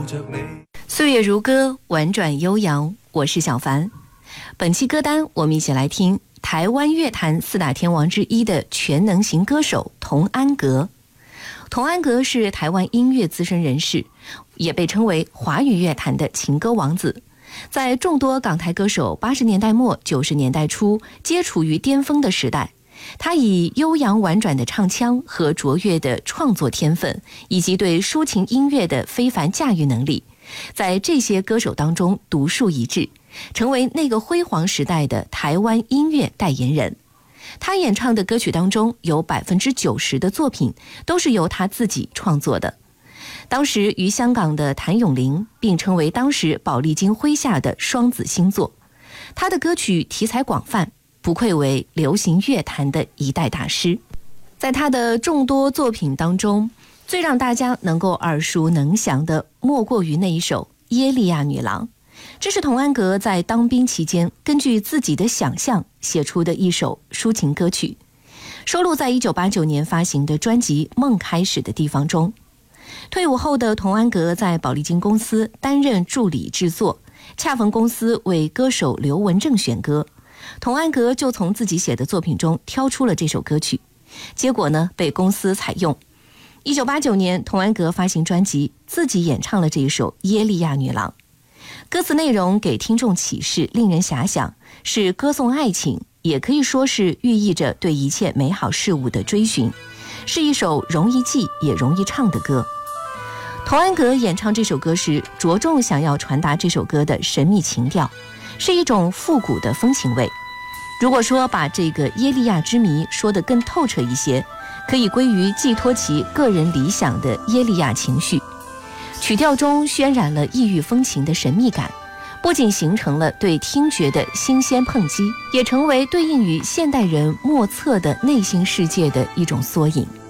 岁月如歌，婉转悠扬，我是小凡。本期歌单我们一起来听台湾乐坛四大天王之一的全能型歌手童安格。童安格是台湾音乐资深人士，也被称为华语乐坛的情歌王子。在众多港台歌手80年代末90年代初皆处于巅峰的时代，他以悠扬婉转的唱腔和卓越的创作天分，以及对抒情音乐的非凡驾驭能力，在这些歌手当中独树一帜，成为那个辉煌时代的台湾音乐代言人。他演唱的歌曲当中有90%的作品都是由他自己创作的。当时于香港的谭咏麟并称为当时宝丽金麾下的双子星座。他的歌曲题材广泛，不愧为流行乐坛的一代大师。在他的众多作品当中，最让大家能够耳熟能详的莫过于那一首《耶利亚女郎》。这是童安格在当兵期间根据自己的想象写出的一首抒情歌曲，收录在1989年发行的专辑《梦开始的地方》中。退伍后的童安格在宝丽金公司担任助理制作，恰逢公司为歌手刘文正选歌，童安格就从自己写的作品中挑出了这首歌曲，结果呢被公司采用。1989年童安格发行专辑，自己演唱了这一首《耶利亚女郎》。歌词内容给听众启示，令人遐想，是歌颂爱情，也可以说是寓意着对一切美好事物的追寻，是一首容易记也容易唱的歌。童安格演唱这首歌时，着重想要传达这首歌的神秘情调，是一种复古的风情味。如果说把这个耶利亚之谜说得更透彻一些，可以归于寄托其个人理想的耶利亚情绪。曲调中渲染了异域风情的神秘感，不仅形成了对听觉的新鲜抨击，也成为对应于现代人莫测的内心世界的一种缩影。